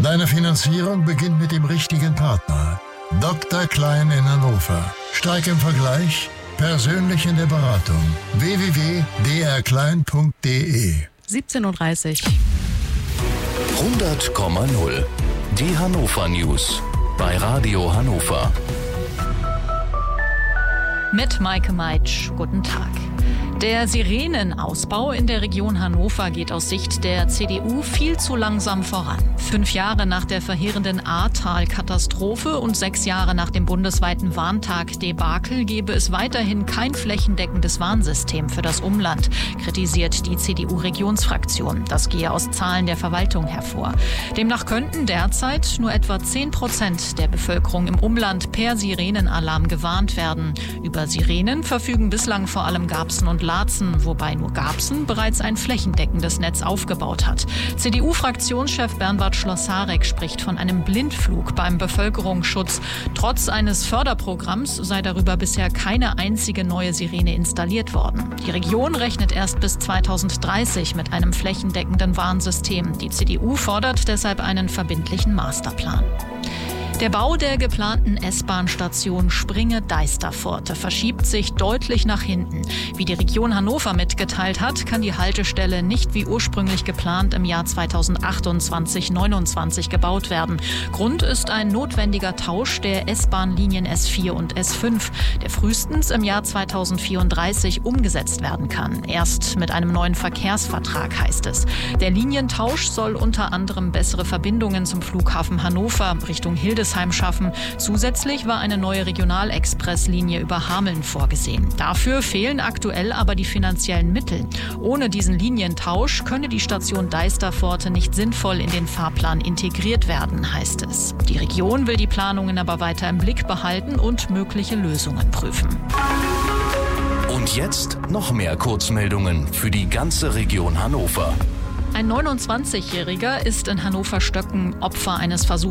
Deine Finanzierung beginnt mit dem richtigen Partner. Dr. Klein in Hannover. Stark im Vergleich, persönlich in der Beratung. www.drklein.de 17:30 Uhr. 100,0. Die Hannover News bei Radio Hannover. Mit Maike Meitsch. Guten Tag. Der Sirenenausbau in der Region Hannover geht aus Sicht der CDU viel zu langsam voran. 5 Jahre nach der verheerenden Ahrtal-Katastrophe und 6 Jahre nach dem bundesweiten Warntag-Debakel gebe es weiterhin kein flächendeckendes Warnsystem für das Umland, kritisiert die CDU-Regionsfraktion. Das gehe aus Zahlen der Verwaltung hervor. Demnach könnten derzeit nur etwa 10% der Bevölkerung im Umland per Sirenenalarm gewarnt werden. Über Sirenen verfügen bislang vor allem Garbsen und Laatzen, wobei nur Garbsen bereits ein flächendeckendes Netz aufgebaut hat. CDU-Fraktionschef Bernhard Schlossarek spricht von einem Blindflug beim Bevölkerungsschutz. Trotz eines Förderprogramms sei darüber bisher keine einzige neue Sirene installiert worden. Die Region rechnet erst bis 2030 mit einem flächendeckenden Warnsystem. Die CDU fordert deshalb einen verbindlichen Masterplan. Der Bau der geplanten S-Bahn-Station Springe-Deisterpforte verschiebt sich deutlich nach hinten. Wie die Region Hannover mitgeteilt hat, kann die Haltestelle nicht wie ursprünglich geplant im Jahr 2028/29 gebaut werden. Grund ist ein notwendiger Tausch der S-Bahn-Linien S4 und S5, der frühestens im Jahr 2034 umgesetzt werden kann. Erst mit einem neuen Verkehrsvertrag, heißt es. Der Linientausch soll unter anderem bessere Verbindungen zum Flughafen Hannover Richtung Hildesheim schaffen. Zusätzlich war eine neue Regionalexpresslinie über Hameln vorgesehen. Dafür fehlen aktuell aber die finanziellen Mittel. Ohne diesen Linientausch könne die Station Deisterpforte nicht sinnvoll in den Fahrplan integriert werden, heißt es. Die Region will die Planungen aber weiter im Blick behalten und mögliche Lösungen prüfen. Und jetzt noch mehr Kurzmeldungen für die ganze Region Hannover. Ein 29-Jähriger ist in Hannover-Stöcken Opfer eines Versuchs